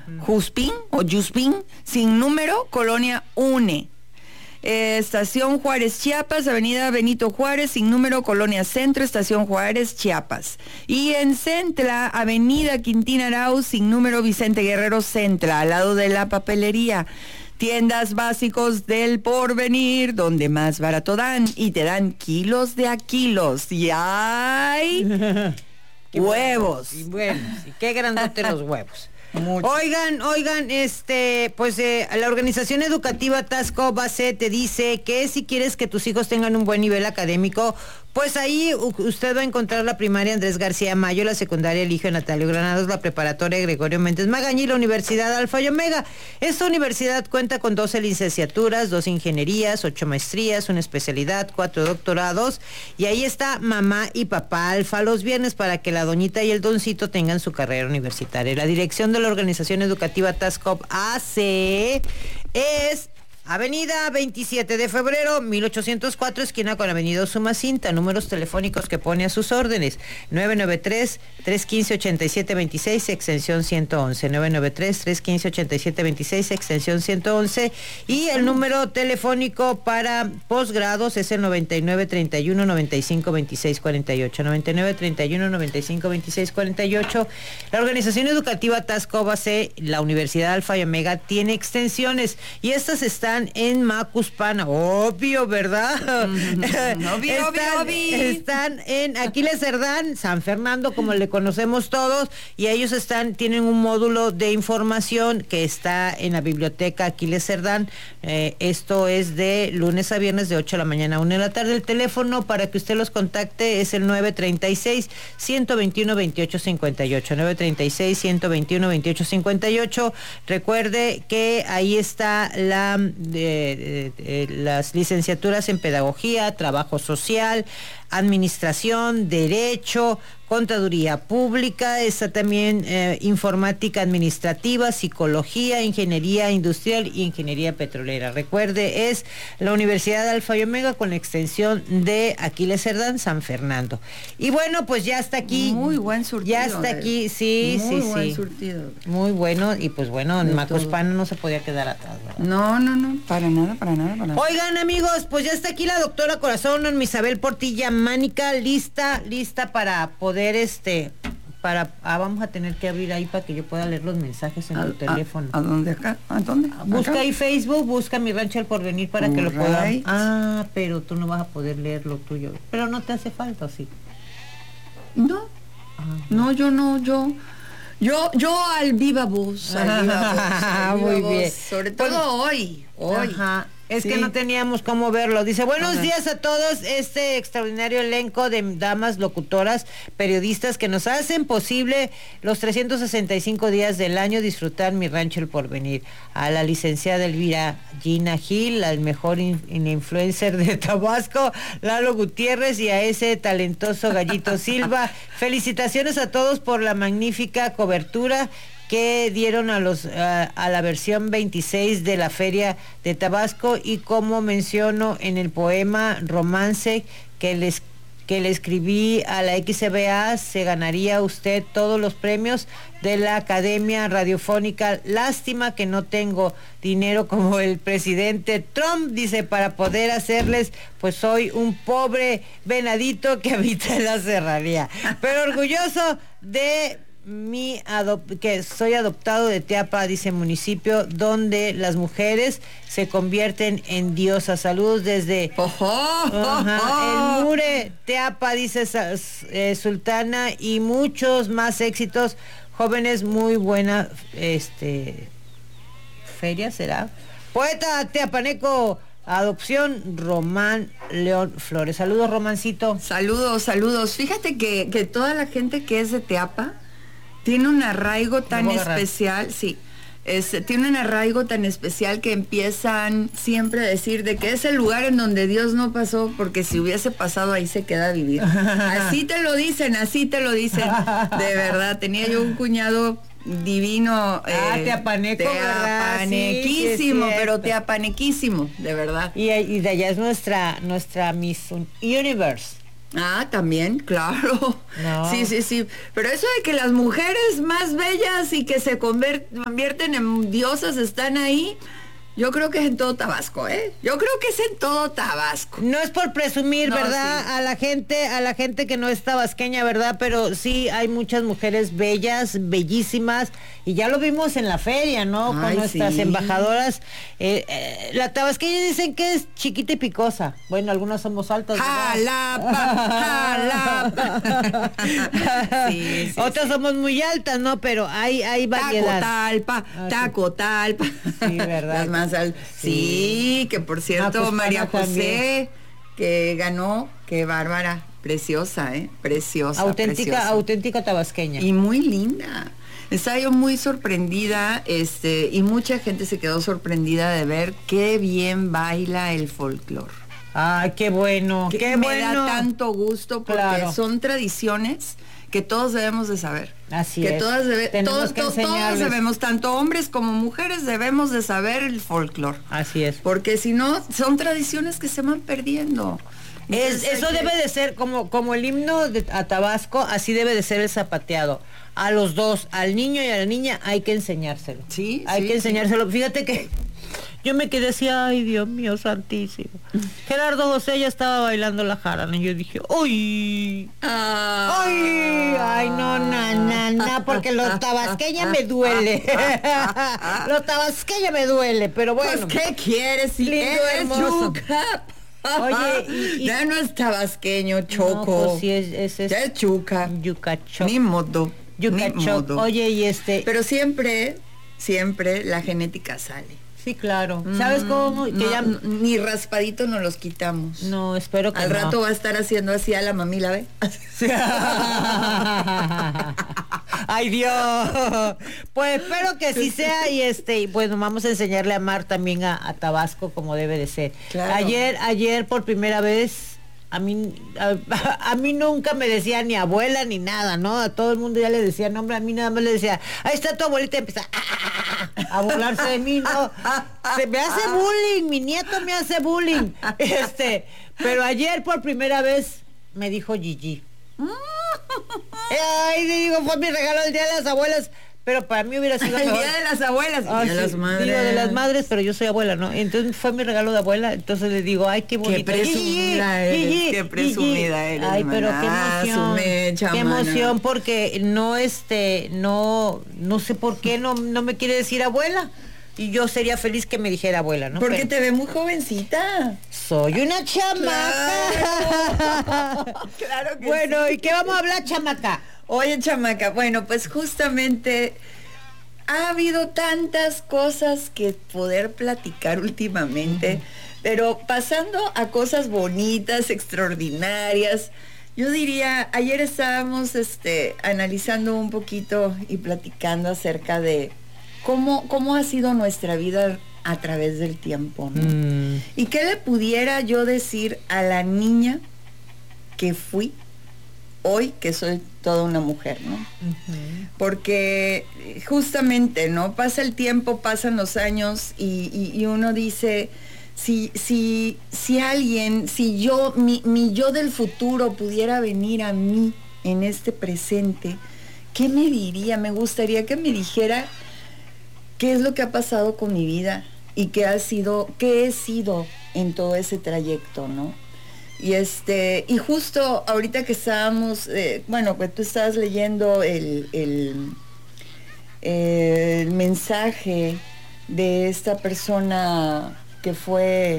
Juspín o Juspín, sin número, Colonia UNE. Estación Juárez, Chiapas, Avenida Benito Juárez, sin número, Colonia Centro, Estación Juárez, Chiapas. Y en Centla, Avenida Quintín Arauz, sin número, Vicente Guerrero, Centla, al lado de la papelería. Tiendas básicos del Porvenir, donde más barato dan, y te dan kilos de a kilos. Y hay huevos. Y buenos, y qué grandote los huevos. Mucho. Oigan, la organización educativa Tasco Base te dice que si quieres que tus hijos tengan un buen nivel académico, pues ahí usted va a encontrar la primaria Andrés García Mayo, la secundaria Eligio Natalio Granados, la preparatoria Gregorio Méndez Magaña y la Universidad Alfa y Omega. Esta universidad cuenta con 12 licenciaturas, 2 ingenierías, 8 maestrías, una especialidad, 4 doctorados, y ahí está mamá y papá Alfa los viernes para que la doñita y el doncito tengan su carrera universitaria. La dirección de la organización educativa Tascop AC es Avenida 27 de febrero, 1804, esquina con Avenida Usumacinta. Números telefónicos que pone a sus órdenes: 993-315-8726, extensión 111. 993-315-8726, extensión 111. Y el número telefónico para posgrados es el 9931-952648. 9931-952648. La organización educativa Tascoba C, la Universidad Alfa y Omega, tiene extensiones y estas están en Macuspana, obvio, ¿verdad? Obvio. Están en Aquiles Cerdán, San Fernando, como le conocemos todos, y ellos tienen un módulo de información que está en la biblioteca Aquiles Cerdán. Esto es de lunes a viernes de 8 de la mañana a 1 de la tarde. El teléfono para que usted los contacte es el 936-121-2858. 936-121-2858. Recuerde que ahí está las licenciaturas en pedagogía, trabajo social, administración, derecho, contaduría pública, está también informática administrativa, psicología, ingeniería industrial y ingeniería petrolera. Recuerde, es la Universidad Alfa y Omega con la extensión de Aquiles Cerdán, San Fernando. Y bueno, pues ya está aquí. Muy buen surtido. Ya está aquí, sí. Muy buen surtido. Muy bueno, y pues bueno, en Macuspana no se podía quedar atrás, ¿verdad? No, para nada. Oigan, amigos, pues ya está aquí la doctora Corazón, Norma Isabel Portilla Mánica, lista para poder vamos a tener que abrir ahí para que yo pueda leer los mensajes en tu teléfono. ¿A dónde acá? ¿A dónde? Busca ¿Acá? ahí Facebook, busca Mi Rancho al Porvenir para que lo pueda. Ah, pero tú no vas a poder leer lo tuyo. Pero no te hace falta, ¿sí? No. Ajá. No, yo no, yo al viva voz, muy bien. Sobre todo hoy. Ajá. Es que no teníamos cómo verlo. Dice, buenos días a todos, este extraordinario elenco de damas locutoras, periodistas que nos hacen posible los 365 días del año disfrutar Mi Rancho el Porvenir. A la licenciada Elvira Gina Gil, al mejor influencer de Tabasco, Lalo Gutiérrez, y a ese talentoso Gallito Silva. Felicitaciones a todos por la magnífica cobertura que dieron a la versión 26 de la Feria de Tabasco, y como menciono en el poema Romance que le escribí a la XBA, se ganaría usted todos los premios de la Academia Radiofónica. Lástima que no tengo dinero como el presidente Trump, dice, para poder hacerles, pues soy un pobre venadito que habita en la serranía, pero orgulloso de que soy adoptado de Teapa, dice, municipio donde las mujeres se convierten en diosas. Saludos desde el Mure, Teapa, dice Sultana, y muchos más éxitos, jóvenes, muy buena feria será. Poeta teapaneco, adopción, Román León Flores. Saludos, Romancito. Saludos. Fíjate que toda la gente que es de Teapa tiene un arraigo tan especial, tiene un arraigo tan especial que empiezan siempre a decir de que es el lugar en donde Dios no pasó, porque si hubiese pasado ahí se queda a vivir. Así te lo dicen, de verdad. Tenía yo un cuñado divino, teapanequísimo, pero teapanequísimo, de verdad. Y de allá es nuestra Miss Universe. Ah, también, claro. No. Sí. Pero eso de que las mujeres más bellas y que se convierten en diosas están ahí, yo creo que es en todo Tabasco, ¿eh? Yo creo que es en todo Tabasco. No es por presumir, No, ¿verdad? sí. A la gente que no es tabasqueña, ¿verdad? Pero sí hay muchas mujeres bellas, bellísimas, y ya lo vimos en la feria, ¿no? Con Ay, nuestras sí. embajadoras. La tabasqueña dicen que es chiquita y picosa. Bueno, algunas somos altas, ¿verdad? Jalapa. Sí, Otras somos muy altas, ¿no? Pero hay variedad. Taco talpa. Sí, ¿verdad? Las más altas. Sí, que por cierto, Macuspana María José, también. que ganó, qué bárbara, preciosa, preciosa. Auténtica tabasqueña. Y muy linda. Estaba yo muy sorprendida, y mucha gente se quedó sorprendida de ver qué bien baila el folclore. Ay, qué bueno, qué Me bueno. da tanto gusto porque Claro. son tradiciones que todos debemos de saber. Así que es. todas Tenemos que todos enseñarles. debemos, tanto hombres como mujeres, debemos de saber el folclore. Así es. Porque si no, son tradiciones que se van perdiendo. Entonces, Eso hay que- debe de ser como el himno a Tabasco, así debe de ser el zapateado. A los dos, al niño y a la niña, hay que enseñárselo. Sí, hay sí, que enseñárselo. Fíjate que yo me quedé así, ay, Dios mío, santísimo. Gerardo José ya estaba bailando la jarana y yo dije, ¡uy! Ay, no, na, porque los tabasqueña me duele. Los tabasqueña me duele, pero bueno. Pues, ¿qué quieres? Si Lindo, eres hermoso. chuca. Oye, ya no es tabasqueño, No, choco. pues sí, Ya es chuca. Yucachoc. Ni modo. Ni Yucachoc. modo. Oye, y Pero siempre la genética sale. sí, claro. ¿Sabes cómo? Que No, ya... ni raspadito nos los quitamos. No, espero que Al no. rato va a estar haciendo así a la mamila, ¿ve? Ay, Dios. Pues espero que sí sea y bueno, vamos a enseñarle a Mar también a Tabasco como debe de ser. Claro. Ayer por primera vez a mí nunca me decía ni abuela ni nada, ¿no? A todo el mundo ya le decía nombre, a mí nada más le decía, ahí está tu abuelita, y empieza a burlarse de mí, ¿no? Se me hace bullying, mi nieto me hace bullying. Pero ayer por primera vez me dijo Gigi. Ay, digo, fue mi regalo el día de las abuelas, pero para mí hubiera sido El mejor. día de las abuelas. Ah, el día de sí, las madres. digo de las madres, pero yo soy abuela, ¿no? Entonces fue mi regalo de abuela, entonces le digo, ay, qué bonito. Qué presumida Gigi, eres, Gigi, qué presumida Gigi. eres, Ay, pero qué maná, emoción. su mecha, Qué maná. emoción, porque no sé por qué no me quiere decir abuela. Y yo sería feliz que me dijera abuela, ¿no? Porque Pero te ve muy jovencita. soy una chamaca. Claro que Bueno, sí. ¿y qué vamos a hablar, chamaca? Oye, chamaca, bueno, pues justamente ha habido tantas cosas que poder platicar últimamente, pero pasando a cosas bonitas, extraordinarias. Yo diría, ayer estábamos analizando un poquito y platicando acerca de cómo ha sido nuestra vida a través del tiempo, ¿no? ¿Y qué le pudiera yo decir a la niña que fui hoy que soy toda una mujer, ¿no? Porque justamente, ¿no? Pasa el tiempo, pasan los años y uno dice, si alguien, si yo, mi yo del futuro pudiera venir a mí en este presente, ¿qué me diría? Me gustaría que me dijera qué es lo que ha pasado con mi vida y qué he sido en todo ese trayecto, ¿no? Y justo ahorita que estábamos, pues tú estabas leyendo el mensaje de esta persona que fue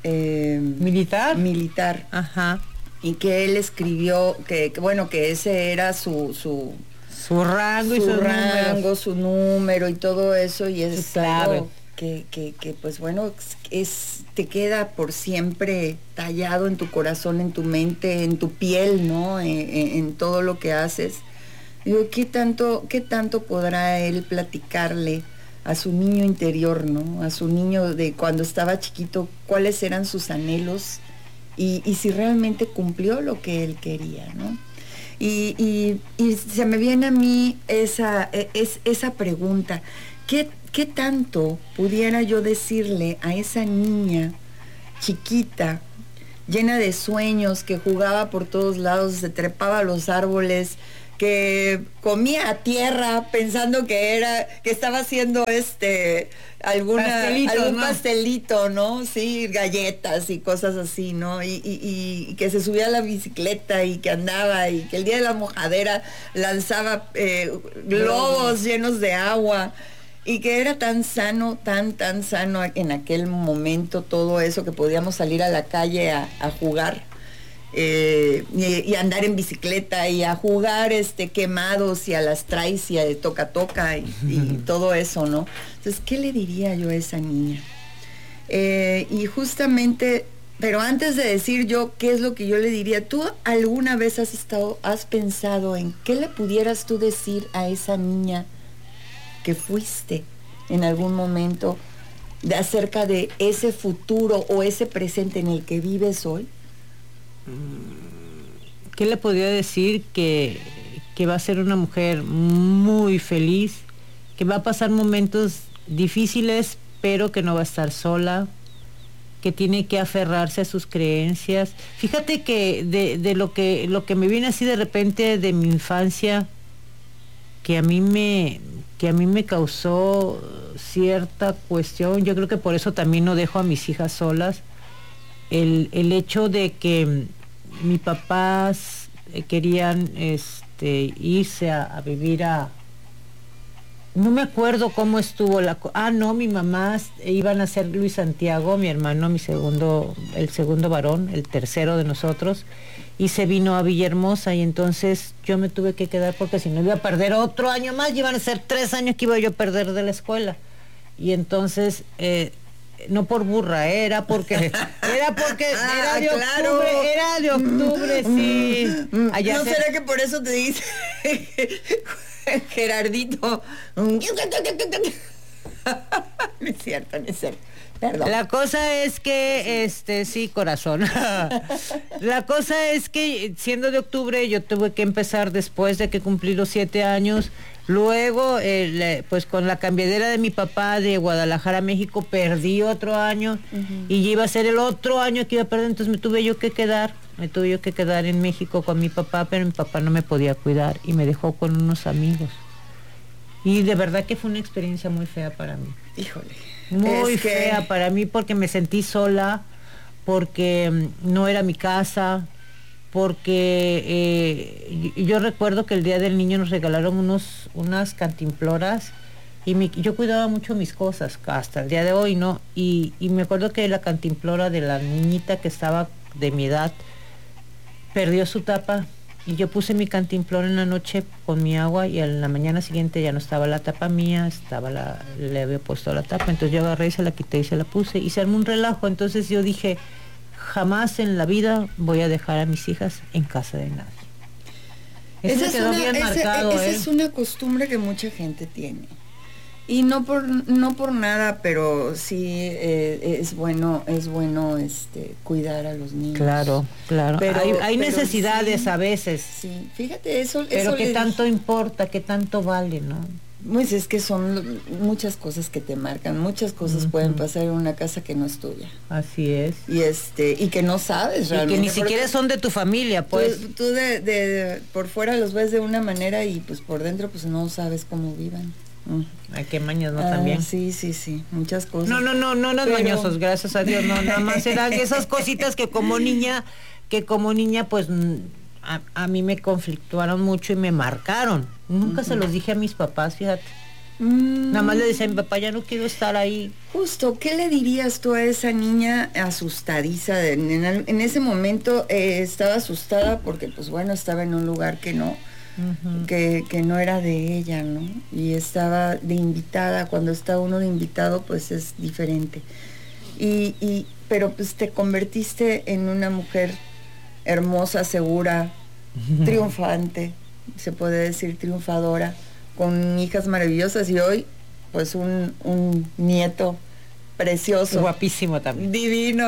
militar Ajá. y que él escribió que ese era su Su rango y sus números. su número y todo eso, y es Su clave. algo que pues bueno, te queda por siempre tallado en tu corazón, en tu mente, en tu piel, ¿no? En todo lo que haces. Digo, ¿qué tanto podrá él platicarle a su niño interior, ¿no? A su niño de cuando estaba chiquito, cuáles eran sus anhelos y si realmente cumplió lo que él quería, ¿no? Y se me viene a mí esa pregunta, ¿qué tanto pudiera yo decirle a esa niña chiquita llena de sueños, que jugaba por todos lados, se trepaba a los árboles, que comía a tierra pensando que estaba haciendo algún pastelito, ¿no? Sí, galletas y cosas así, ¿no? Y que se subía a la bicicleta y que andaba, y que el día de la mojadera lanzaba globos llenos de agua, y que era tan sano, tan sano en aquel momento todo eso, que podíamos salir a la calle a jugar. Y andar en bicicleta y a jugar quemados y a las traes y a toca y todo eso, ¿no? Entonces, ¿qué le diría yo a esa niña? Y justamente, pero antes de decir yo qué es lo que yo le diría, ¿tú alguna vez has pensado en qué le pudieras tú decir a esa niña que fuiste en algún momento acerca de ese futuro o ese presente en el que vives hoy? ¿Qué le podría decir? Que va a ser una mujer muy feliz, que va a pasar momentos difíciles, pero que no va a estar sola, que tiene que aferrarse a sus creencias. Fíjate que de lo que me viene así de repente de mi infancia, que a mí me causó cierta cuestión, yo creo que por eso también no dejo a mis hijas solas, el hecho de que mis papás querían irse a vivir no me acuerdo cómo estuvo mi mamá iban a ser Luis Santiago, mi hermano, el segundo varón, el tercero de nosotros, y se vino a Villahermosa, y entonces yo me tuve que quedar porque si no iba a perder otro año más, y iban a ser 3 años que iba yo a perder de la escuela. Y entonces no por burra, era porque era de octubre, sí. ¿No será que por eso te dice Gerardito? No es cierto. Perdón. La cosa es que, sí, corazón. La cosa es que siendo de octubre yo tuve que empezar después de que cumplí los 7 años. Luego, pues con la cambiadera de mi papá de Guadalajara a México, perdí otro año, y iba a ser el otro año que iba a perder, entonces me tuve yo que quedar en México con mi papá, pero mi papá no me podía cuidar y me dejó con unos amigos. Y de verdad que fue una experiencia muy fea para mí. Híjole. Muy fea para mí, porque me sentí sola, porque no era mi casa, porque yo recuerdo que el Día del Niño nos regalaron unas cantimploras, y yo cuidaba mucho mis cosas hasta el día de hoy, ¿no? Y me acuerdo que la cantimplora de la niñita que estaba de mi edad perdió su tapa, y yo puse mi cantimplora en la noche con mi agua, y en la mañana siguiente ya no estaba la tapa mía, le había puesto la tapa, entonces yo agarré y se la quité y se la puse, y se armó un relajo. Entonces yo dije, jamás en la vida voy a dejar a mis hijas en casa de nadie. Eso quedó bien marcado. Esa es una costumbre que mucha gente tiene. Y no por nada, pero sí es bueno cuidar a los niños. Claro. Pero hay necesidades, sí, a veces. Sí, fíjate eso. Pero qué tanto importa, qué tanto vale, ¿no? Pues es que son muchas cosas que te marcan, muchas cosas pueden pasar en una casa que no es tuya. Así es. Y que no sabes realmente. Y que ni siquiera son de tu familia, pues. Tú por fuera los ves de una manera, y pues por dentro pues no sabes cómo vivan. Ay, qué maños, ¿no? También. Sí, muchas cosas. No eran mañosos, gracias a Dios, no, nada más eran esas cositas que como niña pues a mí me conflictuaron mucho y me marcaron. Nunca se los dije a mis papás, fíjate. Nada más le decía a mi papá, ya no quiero estar ahí. Justo, ¿qué le dirías tú a esa niña asustadiza? En ese momento estaba asustada porque pues bueno, estaba en un lugar que no era de ella, ¿no? Y estaba de invitada. Cuando está uno de invitado pues es diferente. Pero pues te convertiste en una mujer hermosa, segura, triunfante, se puede decir triunfadora, con hijas maravillosas, y hoy pues un nieto precioso, guapísimo también, divino,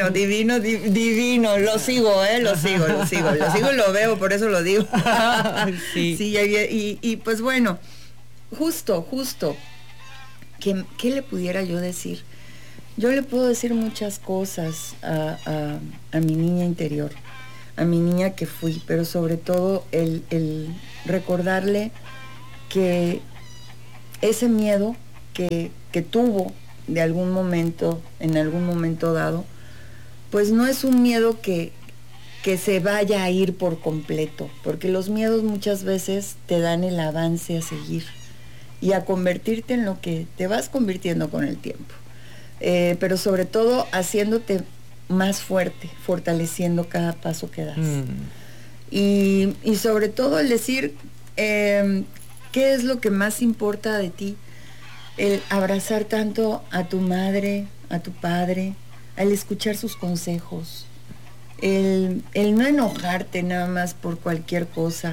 lo sigo y lo veo, por eso lo digo. Sí. Sí, y pues bueno, justo ¿qué le pudiera yo decir? Yo le puedo decir muchas cosas a mi niña interior, a mi niña que fui, pero sobre todo el recordarle que ese miedo que tuvo de algún momento, en algún momento dado, pues no es un miedo que se vaya a ir por completo, porque los miedos muchas veces te dan el avance a seguir y a convertirte en lo que te vas convirtiendo con el tiempo. Pero sobre todo haciéndote más fuerte, fortaleciendo cada paso que das. Y sobre todo el decir qué es lo que más importa de ti, el abrazar tanto a tu madre, a tu padre, el escuchar sus consejos, el no enojarte nada más por cualquier cosa.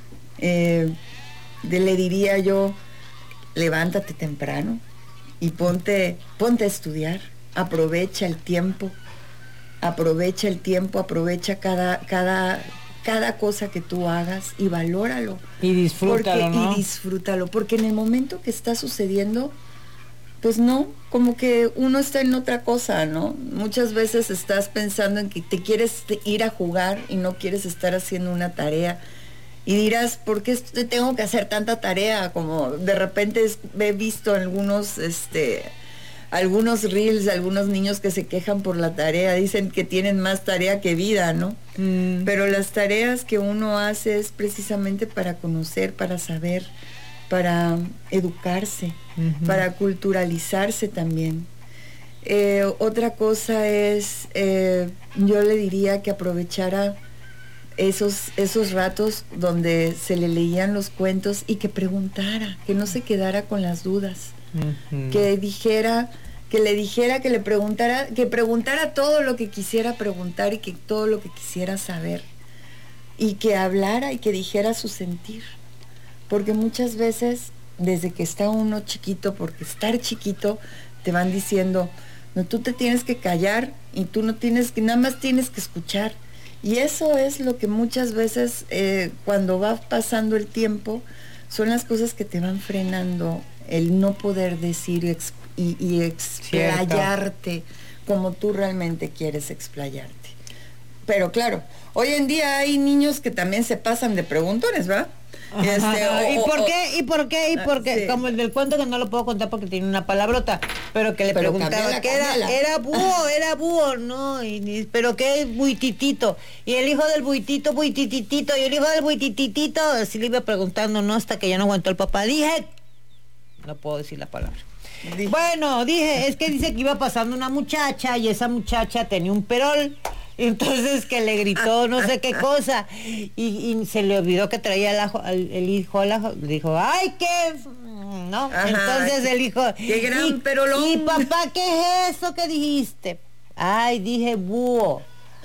Le diría yo, levántate temprano y ponte a estudiar, aprovecha el tiempo, aprovecha cada cosa que tú hagas y valóralo. Y disfrútalo, ¿no? Y disfrútalo, porque en el momento que está sucediendo, pues no, como que uno está en otra cosa, ¿no? Muchas veces estás pensando en que te quieres ir a jugar y no quieres estar haciendo una tarea. Y dirás, ¿por qué tengo que hacer tanta tarea? Como de repente he visto algunos reels de algunos niños que se quejan por la tarea, dicen que tienen más tarea que vida, ¿no? Pero las tareas que uno hace es precisamente para conocer, para saber, para educarse, para culturalizarse también. Otra cosa es, yo le diría que aprovechara esos ratos donde se le leían los cuentos y que preguntara, que no se quedara con las dudas, que le preguntara, que preguntara todo lo que quisiera preguntar y que todo lo que quisiera saber, y que hablara y que dijera su sentir, porque muchas veces desde que está uno chiquito, porque estar chiquito te van diciendo, no, tú te tienes que callar y tú no tienes que, nada más tienes que escuchar. Y eso es lo que muchas veces cuando va pasando el tiempo son las cosas que te van frenando, el no poder decir y explayarte como tú realmente quieres explayarte. Pero claro, hoy en día hay niños que también se pasan de preguntones, ¿verdad? ¿Y por qué? Sí. Como el del cuento, que no lo puedo contar porque tiene una palabrota, pero que le preguntaba que era búho, ¿no? Pero que es buititito. Y el hijo del buitititito, y el hijo del buitititito, así le iba preguntando, ¿no? Hasta que ya no aguantó el papá. No puedo decir la palabra. Dije, es que dice que iba pasando una muchacha y esa muchacha tenía un perol. Entonces que le gritó no sé qué cosa y se le olvidó que traía el hijo, le dijo, ¡ay, qué! ¿No? Ajá, entonces el hijo, ¡qué gran perolón! Y papá, ¿qué es eso que dijiste? Ay, dije búho.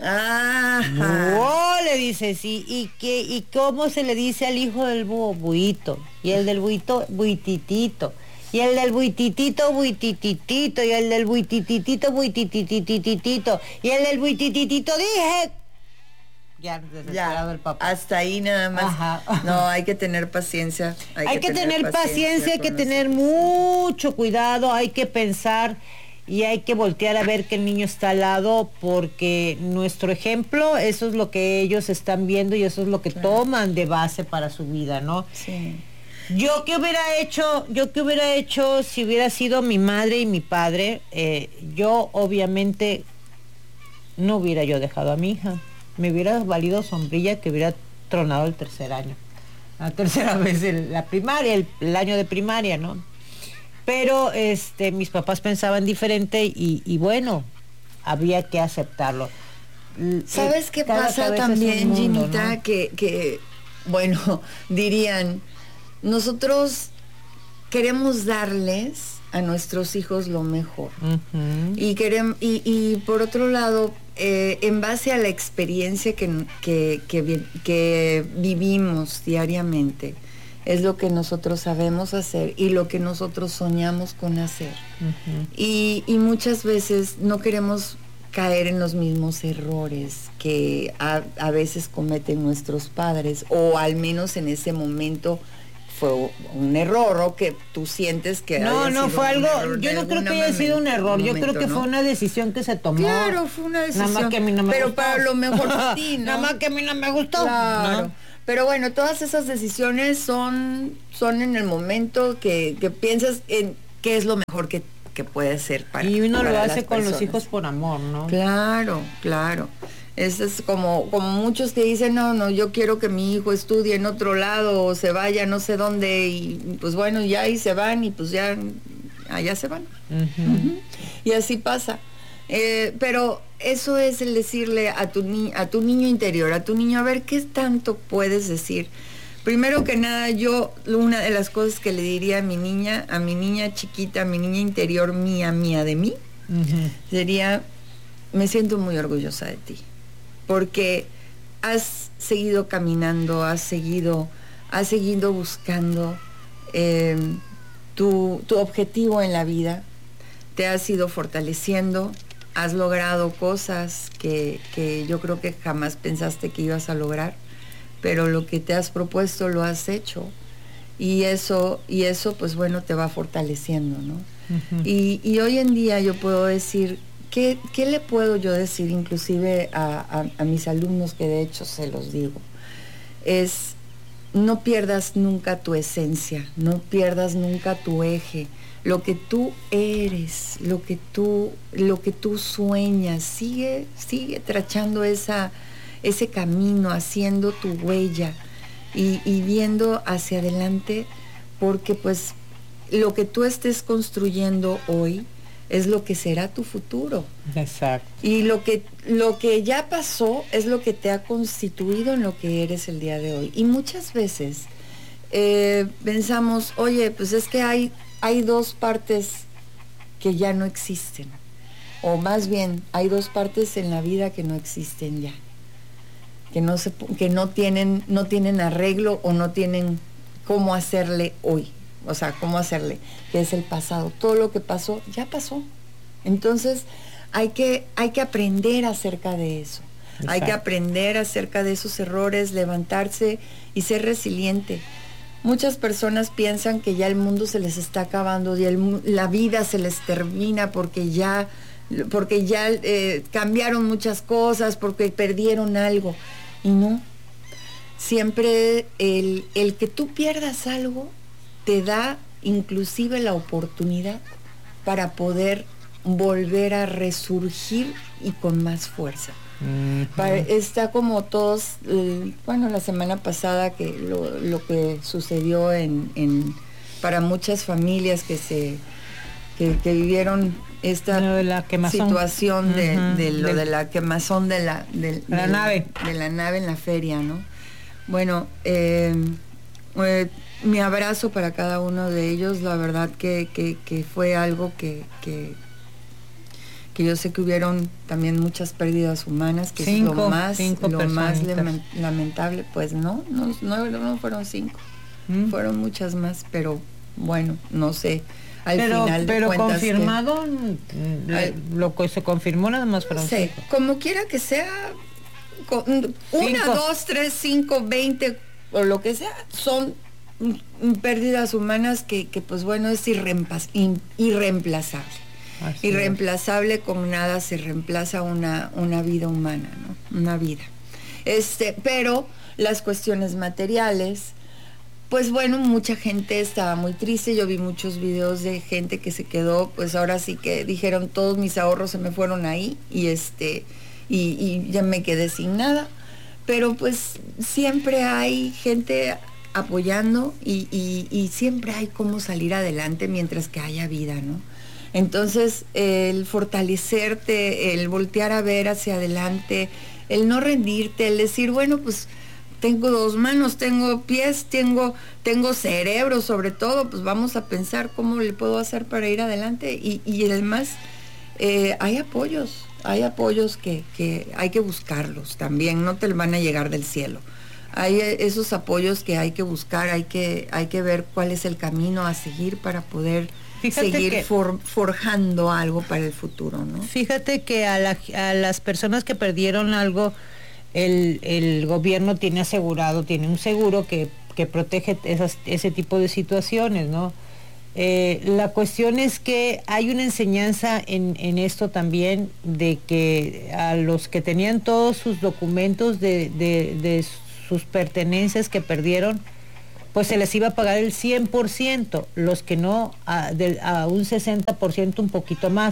Búho, le dice, sí. ¿Y cómo se le dice al hijo del búho? Buito. Y el del buito, buititito. Y el del buititito, buitititito, y el del buitititito, buitititititito, y el del buitititito, dije. Ya, desesperado el papá. Hasta ahí nada más. Ajá. No, hay que tener paciencia. Hay que tener paciencia, hay que tener mucho cuidado, hay que pensar y hay que voltear a ver que el niño está al lado, porque nuestro ejemplo, eso es lo que ellos están viendo y eso es lo que toman de base para su vida, ¿no? Sí. Yo qué hubiera hecho si hubiera sido mi madre y mi padre. Yo obviamente no hubiera yo dejado a mi hija. Me hubiera valido sombrilla que hubiera tronado el tercer año. La tercera vez la primaria, el año de primaria, ¿no? Pero mis papás pensaban diferente y bueno, había que aceptarlo. ¿Sabes qué pasa también, Ginita? ¿No? Que bueno, dirían, nosotros queremos darles a nuestros hijos lo mejor. Y por otro lado, en base a la experiencia que vivimos diariamente, es lo que nosotros sabemos hacer y lo que nosotros soñamos con hacer. Y muchas veces no queremos caer en los mismos errores que a veces cometen nuestros padres, o al menos en ese momento fue un error o que tú sientes que no fue algo, yo no creo que haya sido un error, yo creo que fue una decisión que se tomó. Claro, fue una decisión. Nada más que a mí no me pero gustó. para lo mejor para ti, ¿no? Nada más que a mí no me gustó. Claro. ¿No? Pero bueno, todas esas decisiones son en el momento que piensas en qué es lo mejor que puede ser para y uno para lo las hace con los personas. hijos por amor, ¿no? Claro. Eso es como muchos que dicen, no, yo quiero que mi hijo estudie en otro lado o se vaya no sé dónde y pues bueno, ya ahí se van y pues ya allá se van. Uh-huh. Y así pasa. Pero eso es el decirle a tu niño interior, a tu niño, a ver, ¿qué tanto puedes decir? Primero que nada, yo, una de las cosas que le diría a mi niña chiquita, a mi niña interior mía de mí, uh-huh, sería, me siento muy orgullosa de ti. Porque has seguido caminando, has seguido buscando tu objetivo en la vida, te has ido fortaleciendo, has logrado cosas que yo creo que jamás pensaste que ibas a lograr, pero lo que te has propuesto lo has hecho y eso pues bueno te va fortaleciendo, ¿no? Uh-huh. Y hoy en día yo puedo decir, ¿qué le puedo yo decir inclusive a mis alumnos, que de hecho se los digo? Es, no pierdas nunca tu esencia, no pierdas nunca tu eje, lo que tú eres, lo que tú sueñas, sigue trachando ese camino, haciendo tu huella y viendo hacia adelante, porque pues lo que tú estés construyendo hoy es lo que será tu futuro. Exacto. Y lo que ya pasó es lo que te ha constituido en lo que eres el día de hoy. Y muchas veces pensamos, oye, pues es que hay dos partes que ya no existen. O más bien, hay dos partes en la vida que no existen ya. Que no tienen arreglo o no tienen cómo hacerle hoy. O sea, cómo hacerle, que es el pasado. Todo lo que pasó, ya pasó. Entonces, hay que aprender acerca de eso. Exacto. Hay que aprender acerca de esos errores, levantarse y ser resiliente. Muchas personas piensan que ya el mundo se les está acabando, ya la vida se les termina porque ya cambiaron muchas cosas, porque perdieron algo. Y no. Siempre el que tú pierdas algo te da inclusive la oportunidad para poder volver a resurgir y con más fuerza. Uh-huh. Está como todos, la semana pasada que lo que sucedió para muchas familias que vivieron esta situación uh-huh, de la quemazón de la nave en la feria, ¿no? Bueno, mi abrazo para cada uno de ellos, la verdad que fue algo que yo sé que hubieron también muchas pérdidas humanas, que es lo más lamentable. Pues no fueron 5, fueron muchas más, pero bueno, no sé. Pero confirmado, lo que se confirmó nada más fueron 5. Como quiera que sea, 1, 2, 3, 5, 20 o lo que sea, son pérdidas humanas que pues bueno, es irreemplazable. Así irreemplazable es. Con nada se reemplaza una vida humana, ¿no? Una vida. Pero las cuestiones materiales, pues bueno, mucha gente estaba muy triste. Yo vi muchos videos de gente que se quedó, pues ahora sí que dijeron, todos mis ahorros se me fueron ahí y ya me quedé sin nada. Pero pues siempre hay gente apoyando y siempre hay cómo salir adelante mientras que haya vida, ¿no? Entonces, el fortalecerte, el voltear a ver hacia adelante, el no rendirte, el decir, bueno, pues tengo 2 manos, tengo pies, tengo cerebro sobre todo, pues vamos a pensar cómo le puedo hacer para ir adelante. Y además, hay apoyos que hay que buscarlos también, no te van a llegar del cielo. Hay esos apoyos que hay que buscar, hay que ver cuál es el camino a seguir para poder seguir forjando algo para el futuro, ¿no? Fíjate que a las personas que perdieron algo, el gobierno tiene un seguro que que protege ese tipo de situaciones, ¿no? La cuestión es que hay una enseñanza en esto también, de que a los que tenían todos sus documentos de sus pertenencias que perdieron, pues se les iba a pagar el 100%, los que no, a un 60%, un poquito más.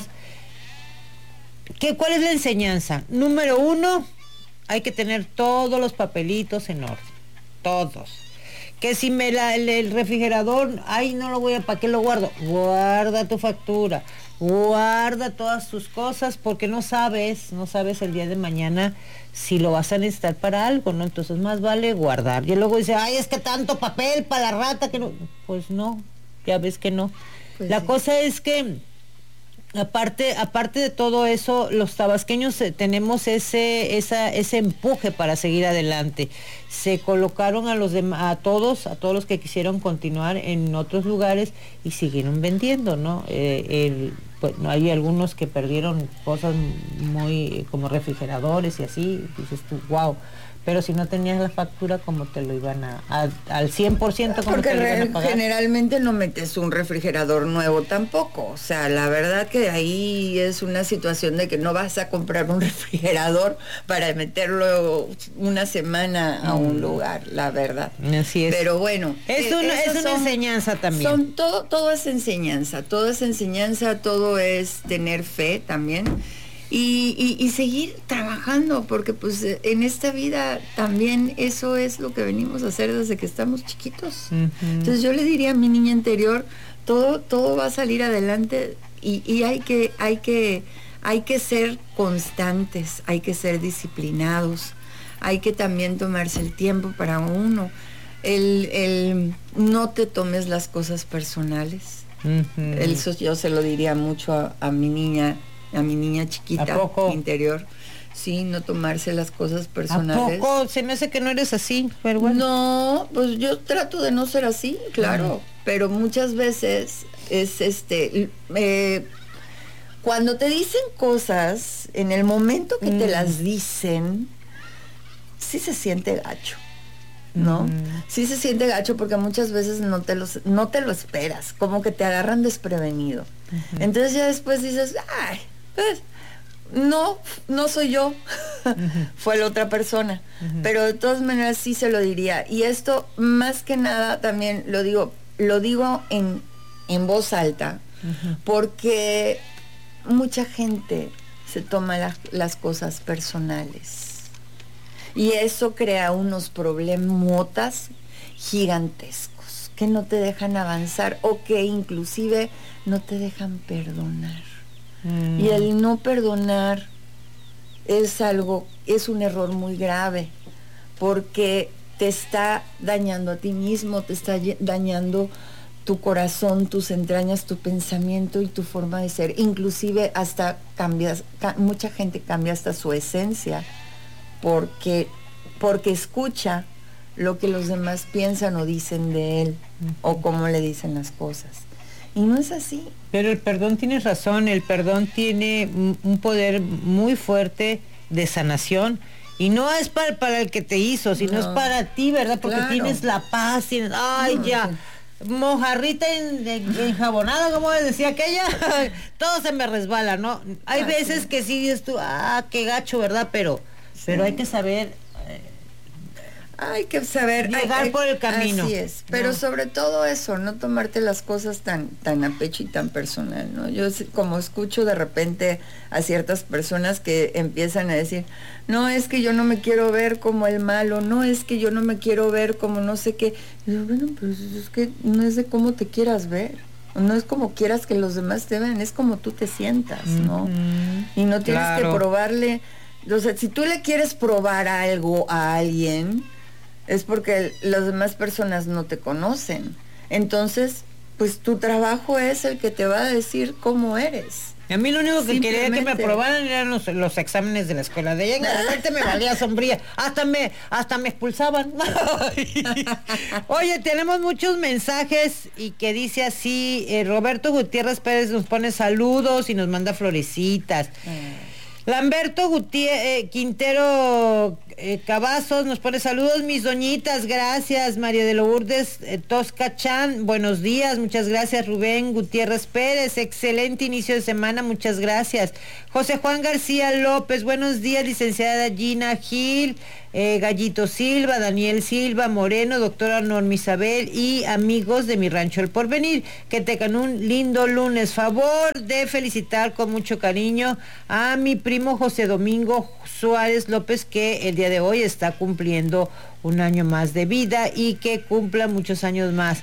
¿Cuál es la enseñanza? Número 1, hay que tener todos los papelitos en orden, todos. Que si el refrigerador, ay, no lo voy a, ¿para qué lo guardo? Guarda tu factura, guarda todas tus cosas, porque no sabes el día de mañana si lo vas a necesitar para algo, ¿no? Entonces más vale guardar. Y luego dice, ay, es que tanto papel para la rata que no. Pues no, ya ves que no. Pues la cosa es que aparte de todo eso, los tabasqueños tenemos ese empuje para seguir adelante. Se colocaron a todos los que quisieron continuar en otros lugares y siguieron vendiendo, ¿no? Bueno, hay algunos que perdieron cosas muy como refrigeradores y así, dices tú, wow. Pero si no tenías la factura, ¿cómo te lo iban al 100%? ¿Cómo te lo iban a pagar? Generalmente no metes un refrigerador nuevo tampoco. O sea, la verdad que ahí es una situación de que no vas a comprar un refrigerador para meterlo una semana a un lugar, la verdad. Así es. Pero bueno. Es una enseñanza también. Todo es enseñanza, todo es tener fe también. Y seguir trabajando, porque pues en esta vida también eso es lo que venimos a hacer desde que estamos chiquitos. Uh-huh. Entonces yo le diría a mi niña interior, todo va a salir adelante y hay que ser constantes, hay que ser disciplinados, hay que también tomarse el tiempo para uno. El no te tomes las cosas personales. Uh-huh. Eso yo se lo diría mucho a mi niña chiquita interior. Sí, no tomarse las cosas personales. ¿A poco? Se me hace que no eres así, pero bueno. No, pues yo trato de no ser así, claro, pero muchas veces es cuando te dicen cosas, en el momento que te las dicen, sí se siente gacho, ¿no? Sí se siente gacho porque muchas veces no te lo esperas, como que te agarran desprevenido. Entonces ya después dices, ay, pues, no soy yo, fue la otra persona, pero de todas maneras sí se lo diría. Y esto más que nada también lo digo en voz alta, porque mucha gente se toma las cosas personales y eso crea unos problemotas gigantescos que no te dejan avanzar o que inclusive no te dejan perdonar. Y el no perdonar es un error muy grave, porque te está dañando a ti mismo, te está dañando tu corazón, tus entrañas, tu pensamiento y tu forma de ser. Inclusive hasta mucha gente cambia hasta su esencia, porque escucha lo que los demás piensan o dicen de él, o cómo le dicen las cosas. Y no es así. Pero el perdón, tienes razón, el perdón tiene un poder muy fuerte de sanación. Y no es para el que te hizo, sino es para ti, ¿verdad? Porque tienes la paz, mojarrita enjabonada, como decía aquella, todo se me resbala, ¿no? Hay veces que sí dices tú, qué gacho, ¿verdad? Pero hay que saber... Hay que saber llegar por el camino. Así es, pero sobre todo eso, no tomarte las cosas tan a pecho y tan personal, ¿no? Yo como escucho de repente a ciertas personas que empiezan a decir, no, es que yo no me quiero ver como el malo, no, es que yo no me quiero ver como no sé qué. Y yo, bueno, pero es que no es de cómo te quieras ver, no es como quieras que los demás te vean, es como tú te sientas, ¿no? Y no tienes que probarle, o sea, si tú le quieres probar algo a alguien, es porque las demás personas no te conocen. Entonces, pues tu trabajo es el que te va a decir cómo eres. A mí lo único que quería que me aprobaran eran los exámenes de la escuela. De ella de repente me valía sombría. Hasta me expulsaban. Oye, tenemos muchos mensajes y que dice así, Roberto Gutiérrez Pérez nos pone saludos y nos manda florecitas. Lamberto Quintero Cavazos nos pone saludos, mis doñitas, gracias. María de Lourdes Toscachán, buenos días, muchas gracias. Rubén Gutiérrez Pérez, excelente inicio de semana, muchas gracias. José Juan García López, buenos días, licenciada Gina Gil, Gallito Silva, Daniel Silva Moreno, doctora Norma Isabel y amigos de mi rancho El Porvenir, que tengan un lindo lunes. Favor de felicitar con mucho cariño a mi primo José Domingo Suárez López, que el día de hoy está cumpliendo un año más de vida y que cumpla muchos años más.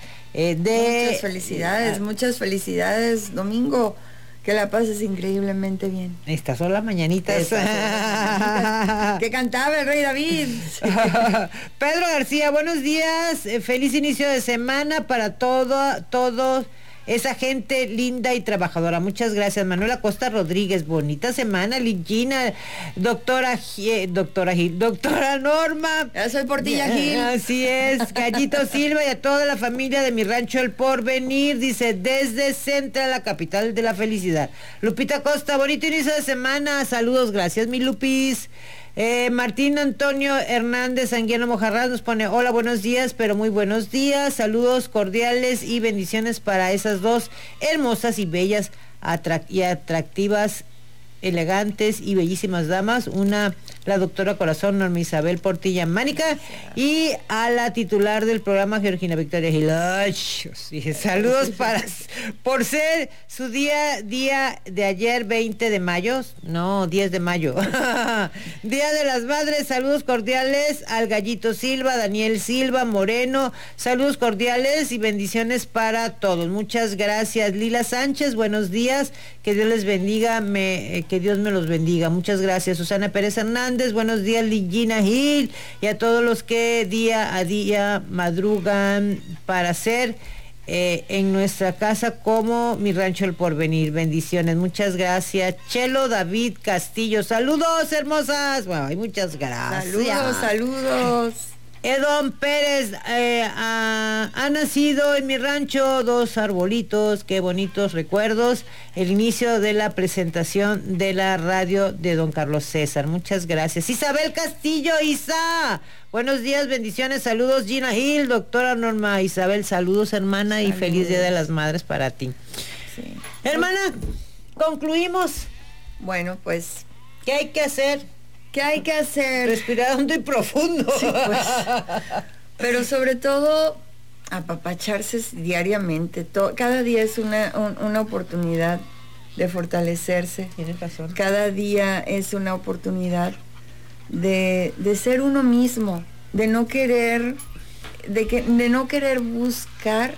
Muchas felicidades, Domingo. Que la pases increíblemente bien. Estas son las mañanitas. Que cantaba el rey David. Pedro García, buenos días. Feliz inicio de semana para todos. Esa gente linda y trabajadora. Muchas gracias. Manuela Costa Rodríguez, bonita semana. Ligina, doctora Norma. Ya soy Portilla Gil. Así es. Gallito Silva y a toda la familia de mi rancho El Porvenir, dice, desde Central, la capital de la felicidad. Lupita Costa, bonito inicio de semana. Saludos, gracias, mi Lupis. Martín Antonio Hernández Anguiano Mojarras nos pone, hola, buenos días, pero muy buenos días, saludos cordiales y bendiciones para esas dos hermosas y bellas y atractivas, elegantes y bellísimas damas, la doctora Corazón Norma Isabel Portilla Mánica y a la titular del programa Georgina Victoria Gilash. Saludos por ser su día de ayer 20 de mayo, no, 10 de mayo, Día de las Madres. Saludos cordiales al Gallito Silva, Daniel Silva Moreno, saludos cordiales y bendiciones para todos. Muchas gracias. Lila Sánchez, buenos días, que Dios les bendiga, que Dios me los bendiga. Muchas gracias. Susana Pérez Hernández, buenos días. Ligina Gil y a todos los que día a día madrugan para hacer en nuestra casa como mi rancho El Porvenir. Bendiciones, muchas gracias. Chelo David Castillo, saludos hermosas. Bueno, muchas gracias. Saludos. Edón Pérez, ha nacido en mi rancho 2 arbolitos, qué bonitos recuerdos. El inicio de la presentación de la radio de don Carlos César. Muchas gracias. Isabel Castillo, Isa. Buenos días, bendiciones, saludos. Gina Gil, doctora Norma Isabel, saludos, hermana, saludos. Y feliz Día de las Madres para ti. Sí. Hermana, concluimos. Bueno, pues, ¿qué hay que hacer? ¿Qué hay que hacer? Respirar hondo y profundo. Sí, pues. Pero sobre todo, apapacharse diariamente. Cada día es una oportunidad de fortalecerse. Tienes razón. Cada día es una oportunidad de ser uno mismo, de no querer buscar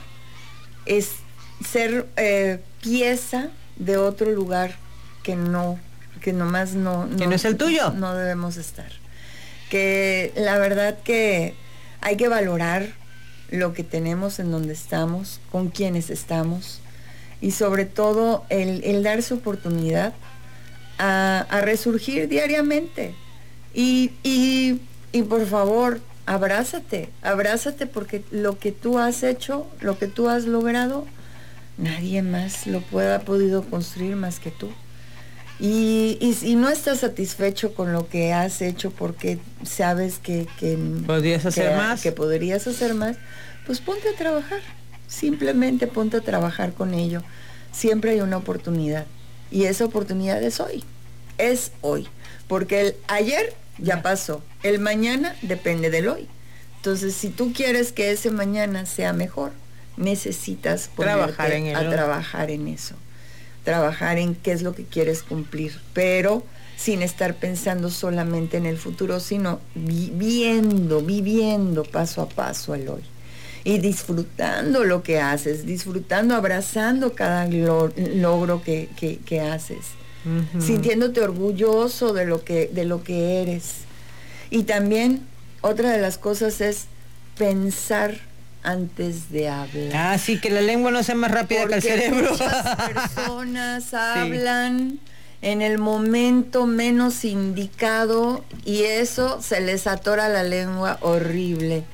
ser pieza de otro lugar que nomás no es el tuyo. No debemos estar. Que la verdad que hay que valorar lo que tenemos, en donde estamos, con quienes estamos, y sobre todo el darse oportunidad a resurgir diariamente. Y por favor, abrázate abrázate, porque lo que tú has hecho, lo que tú has logrado, nadie más lo ha podido construir más que tú. Y si no estás satisfecho con lo que has hecho, porque sabes que podrías hacer más, que podrías hacer más, pues ponte a trabajar. Simplemente ponte a trabajar con ello. Siempre hay una oportunidad, y esa oportunidad es hoy, porque el ayer ya pasó, el mañana depende del hoy. Entonces, si tú quieres que ese mañana sea mejor, necesitas trabajar en eso, trabajar en qué es lo que quieres cumplir, pero sin estar pensando solamente en el futuro, sino viviendo paso a paso el hoy, y disfrutando lo que haces, abrazando cada logro que haces, sintiéndote orgulloso de lo que eres. Y también otra de las cosas es pensar antes de hablar. Sí, que la lengua no sea más rápida que el cerebro. Muchas personas hablan en el momento menos indicado, y eso se les atora la lengua horrible.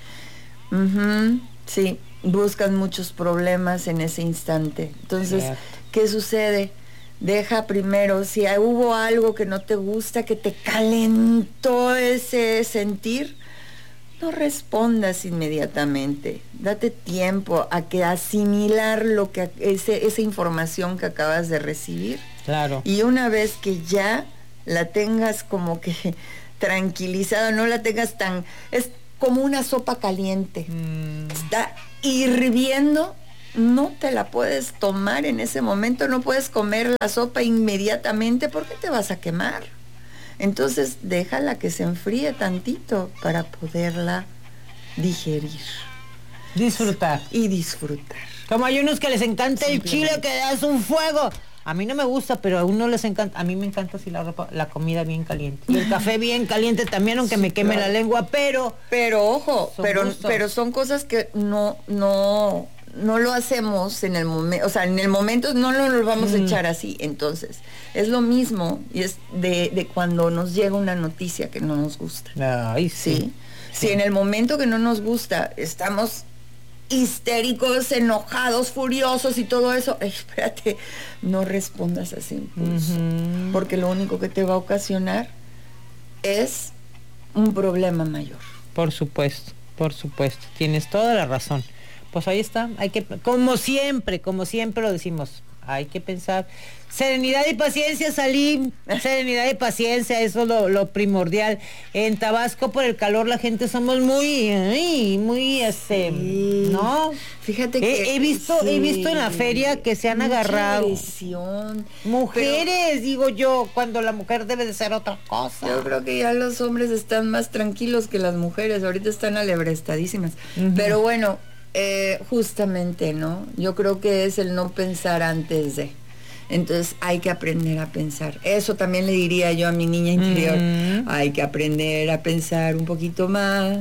Sí, buscan muchos problemas en ese instante. Entonces, ¿qué sucede? Deja primero, si hubo algo que no te gusta, que te calentó ese sentir, no respondas inmediatamente. Date tiempo a que asimilar lo que esa información que acabas de recibir. Claro. Y una vez que ya la tengas como que tranquilizada, no la tengas tan... Es como una sopa caliente. Está hirviendo, no te la puedes tomar en ese momento, no puedes comer la sopa inmediatamente porque te vas a quemar. Entonces déjala que se enfríe tantito para poderla digerir. Disfrutar. Y disfrutar. Como hay unos que les encanta el chile que das un fuego. A mí no me gusta, pero a uno les encanta. A mí me encanta así la comida bien caliente. Y el café bien caliente también, aunque me queme la lengua, pero ojo, pero son cosas que no lo hacemos en el momento, o sea, en el momento no lo vamos a echar así. Entonces, es lo mismo, y es de cuando nos llega una noticia que no nos gusta. Ay, sí. Si en el momento que no nos gusta estamos histéricos, enojados, furiosos y todo eso, espérate, no respondas a ese impulso, porque lo único que te va a ocasionar es un problema mayor. Por supuesto, tienes toda la razón. Pues ahí está, hay que, como siempre lo decimos, hay que pensar. Serenidad y paciencia, Salim. Serenidad y paciencia, eso es lo primordial. En Tabasco, por el calor, la gente somos muy, sí. ¿no? Fíjate que he visto en la feria que se han agarrado agresión, mujeres, digo yo, cuando la mujer debe de ser otra cosa. Yo creo que ya los hombres están más tranquilos que las mujeres, ahorita están alebrestadísimas. Pero bueno, justamente, ¿no? Yo creo que es el no pensar antes de. Entonces hay que aprender a pensar. Eso también le diría yo a mi niña interior. Hay que aprender a pensar un poquito más,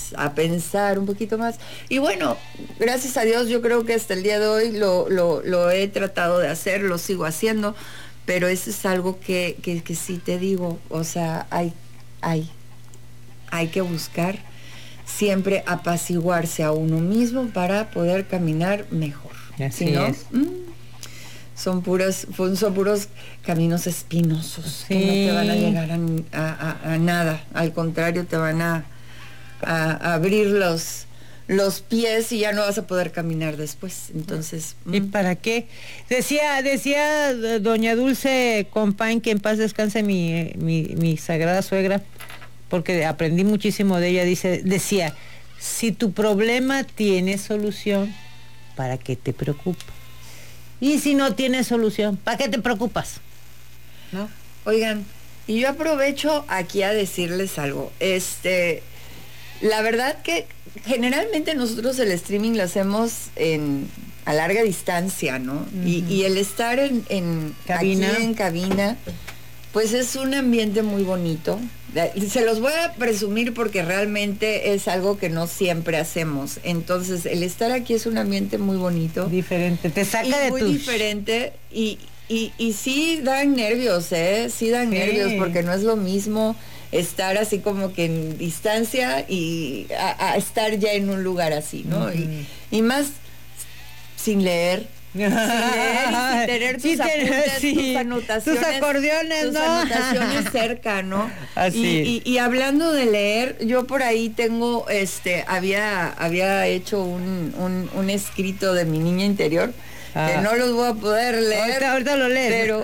Y bueno, gracias a Dios, yo creo que hasta el día de hoy lo he tratado de hacer, lo sigo haciendo, pero eso es algo que sí te digo, o sea, hay que buscar siempre apaciguarse a uno mismo para poder caminar mejor. Así ¿Sí, no? es. Son puros caminos espinosos, sí, que no te van a llegar a nada, al contrario, te van a abrir los pies y ya no vas a poder caminar después. Entonces, ¿y para qué? Decía doña Dulce Compañ, que en paz descanse mi sagrada suegra, porque aprendí muchísimo de ella. Decía, si tu problema tiene solución, ¿para qué te preocupas? Y si no tiene solución, ¿para qué te preocupas? ¿No? Oigan, y yo aprovecho aquí a decirles algo. La verdad que generalmente nosotros el streaming lo hacemos a larga distancia, ¿no? Y el estar en cabina. Aquí en cabina, pues es un ambiente muy bonito. Se los voy a presumir porque realmente es algo que no siempre hacemos. Entonces, el estar aquí es un ambiente muy bonito. Diferente, te saca de muy diferente y sí dan nervios, Sí dan nervios, porque no es lo mismo estar así como que en distancia y a estar ya en un lugar así, ¿no? Y más sin leer. Sin tener tus apuntes, tus anotaciones, tus acordeones, tus anotaciones cerca, ¿no? Así y hablando de leer, yo por ahí tengo, había hecho un escrito de mi niña interior, que no los voy a poder leer. Ahorita lo lees.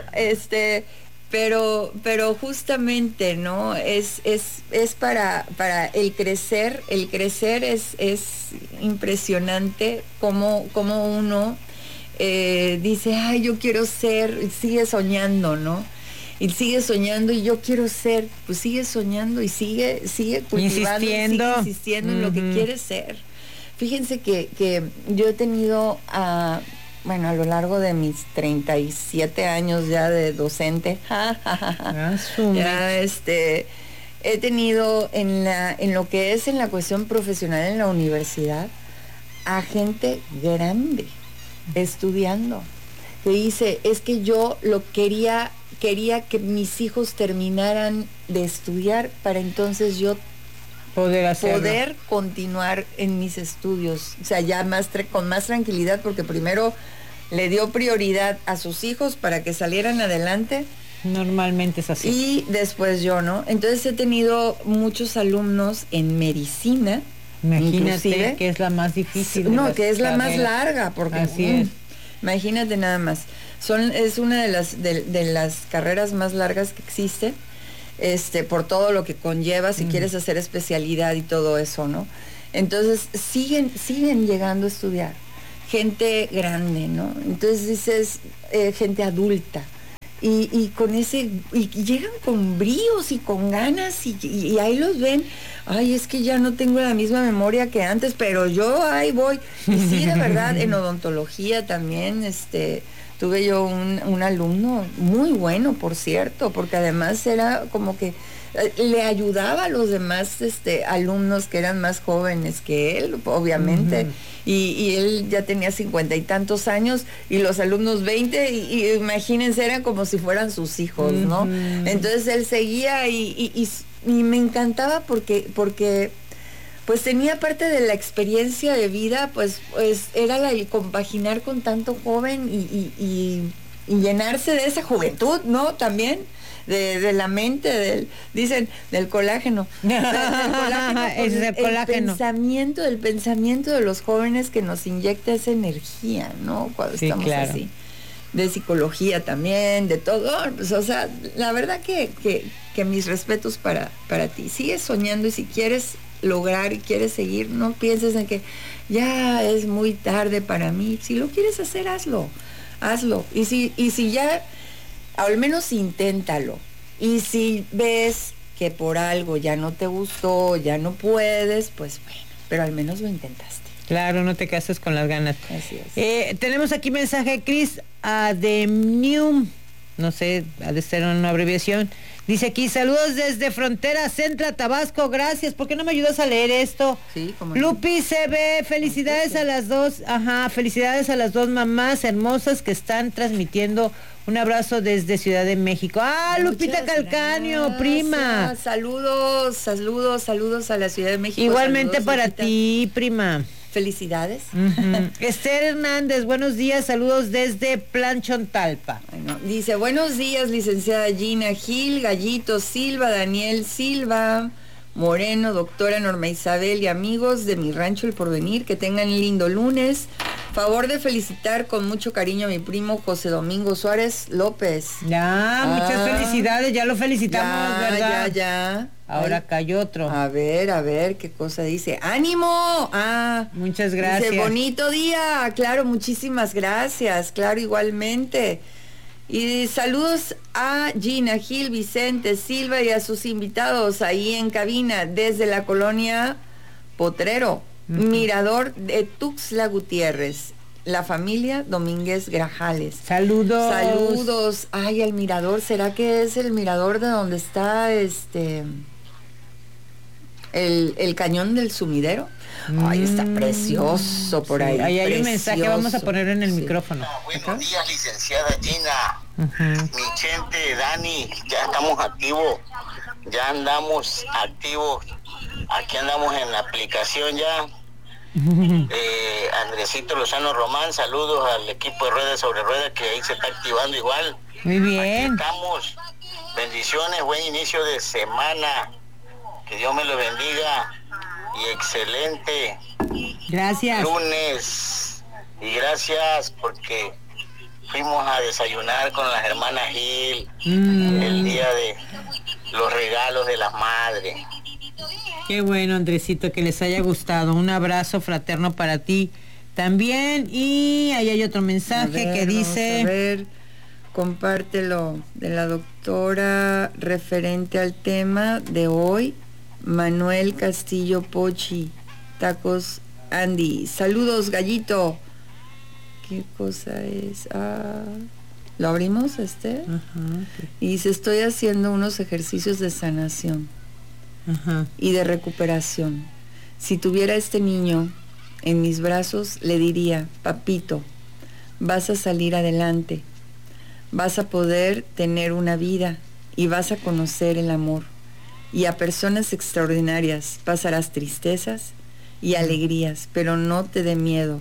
Pero justamente, ¿no? Es para el crecer. El crecer es impresionante como uno dice, ay, yo quiero ser, sigue soñando, ¿no? Y sigue soñando y yo quiero ser, pues sigue soñando y sigue cultivando, sigue insistiendo en lo que quiere ser. Fíjense que yo he tenido, a lo largo de mis 37 años ya de docente, he tenido en lo que es en la cuestión profesional en la universidad a gente grande estudiando, que dice, es que yo quería que mis hijos terminaran de estudiar para entonces yo poder continuar en mis estudios, o sea, ya con más tranquilidad, porque primero le dio prioridad a sus hijos para que salieran adelante. Normalmente es así. Y después yo, ¿no? Entonces he tenido muchos alumnos en medicina. Imagínate que es la más difícil. No, que es la más larga, porque así es. Imagínate nada más. Es una de las carreras más largas que existe, por todo lo que conlleva si quieres hacer especialidad y todo eso, ¿no? Entonces siguen llegando a estudiar. Gente grande, ¿no? Entonces dices, gente adulta. Y con y llegan con bríos y con ganas y ahí los ven. Ay, es que ya no tengo la misma memoria que antes, pero yo ahí voy. Y sí, de verdad, en odontología también, tuve yo un alumno muy bueno, por cierto, porque además era como que le ayudaba a los demás alumnos que eran más jóvenes que él, obviamente. Y él ya tenía 50 y tantos años y los alumnos 20 y imagínense, eran como si fueran sus hijos, ¿no? Entonces él seguía y me encantaba porque pues tenía parte de la experiencia de vida, pues era el compaginar con tanto joven y llenarse de esa juventud, ¿no? También. De la mente, dicen, del colágeno. Del colágeno, es el colágeno. Del pensamiento de los jóvenes que nos inyecta esa energía, ¿no? Cuando estamos así. De psicología también, de todo. Pues, o sea, la verdad que mis respetos para ti. Sigues soñando y si quieres lograr y quieres seguir, no pienses en que ya es muy tarde para mí. Si lo quieres hacer, hazlo. Y si ya... al menos inténtalo. Y si ves que por algo ya no te gustó, ya no puedes, pues bueno, pero al menos lo intentaste. Claro, no te cases con las ganas. Así es. Tenemos aquí mensaje, Chris Ademnium, no sé, ha de ser una abreviación. Dice aquí, saludos desde Frontera Centra, Tabasco, gracias. ¿Por qué no me ayudas a leer esto? Sí, como Lupi CB, felicidades a las dos, felicidades a las dos mamás hermosas que están transmitiendo. Un abrazo desde Ciudad de México. Lupita Calcaño, gracias, prima. Saludos a la Ciudad de México. Igualmente saludos, para Lupita. Ti, prima. Felicidades. Esther Hernández, buenos días, saludos desde Planchontalpa. Bueno, dice, buenos días, licenciada Gina Gil, Gallito Silva, Daniel Silva, Moreno, doctora Norma Isabel y amigos de mi rancho El Porvenir, que tengan lindo lunes. Favor de felicitar con mucho cariño a mi primo José Domingo Suárez López. Muchas felicidades, ya lo felicitamos, ¿verdad? Ya. Ahora cayó otro. A ver, qué cosa dice. ¡Ánimo! Muchas gracias. Dice, bonito día. Claro, muchísimas gracias. Claro, igualmente. Y saludos a Gina Gil, Vicente Silva y a sus invitados ahí en cabina desde la colonia Potrero, Mirador de Tuxtla Gutiérrez. La familia Domínguez Grajales. Saludos. Ay, el mirador, ¿será que es el mirador de donde está el cañón del Sumidero? Ay, está precioso por ahí. Ahí hay precioso. un mensaje, vamos a poner en el micrófono. Buenos días, licenciada Gina. Mi gente, Dani, ya estamos activos, ya andamos activos. Aquí andamos en la aplicación ya. Andresito Lozano Román, saludos al equipo de Ruedas sobre Ruedas que ahí se está activando igual. Muy bien. Aquí estamos. Bendiciones, buen inicio de semana. Que Dios me lo bendiga. Y excelente. Gracias. Lunes. Y gracias porque fuimos a desayunar con las hermanas Gil el día de los regalos de las madres. Qué bueno, Andresito, que les haya gustado. Un abrazo fraterno para ti también. Y ahí hay otro mensaje que dice... A ver, compártelo, de la doctora referente al tema de hoy, Manuel Castillo Pochi, Tacos Andy. Saludos, Gallito. ¿Qué cosa es? ¿Lo abrimos, Y dice, estoy haciendo unos ejercicios de sanación y de recuperación. Si tuviera este niño en mis brazos, le diría, papito, vas a salir adelante, vas a poder tener una vida y vas a conocer el amor. Y a personas extraordinarias pasarás tristezas y alegrías, pero no te dé miedo.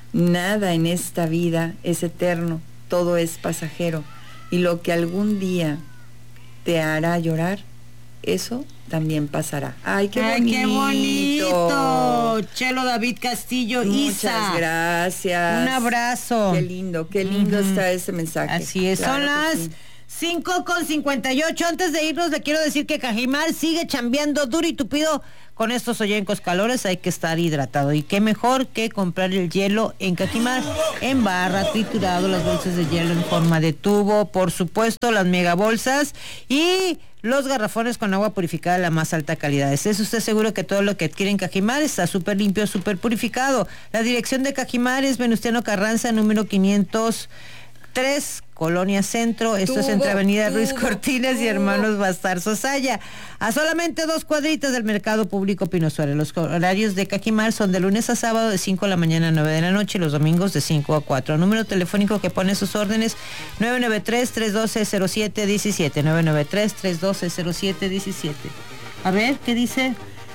Nada en esta vida es eterno, todo es pasajero. Y lo que algún día te hará llorar, eso también pasará. ¡Ay, qué bonito! ¡Ay, qué bonito! Chelo David Castillo, Isa. Muchas gracias. Un abrazo. Qué lindo está ese mensaje. Así es, claro, son las 5:58. Antes de irnos, le quiero decir que Cajimar sigue chambeando duro y tupido. Con estos ollencos calores hay que estar hidratado. Y qué mejor que comprar el hielo en Cajimar, en barra, triturado, las bolsas de hielo en forma de tubo, por supuesto, las mega bolsas y los garrafones con agua purificada de la más alta calidad. ¿Es usted seguro que todo lo que adquiere en Cajimar está súper limpio, súper purificado? La dirección de Cajimar es Venustiano Carranza, número 503, Colonia Centro. Esto es entre Avenida Ruiz Cortines y Hermanos Bastar Sosaya, a solamente 2 cuadritas del Mercado Público Pino Suárez. Los horarios de Cajimar son de lunes a sábado de 5 de la mañana a 9 de la noche y los domingos de 5 a 4. El número telefónico que pone sus órdenes, 993-312-0717, 993-312-0717. A ver, ¿qué dice?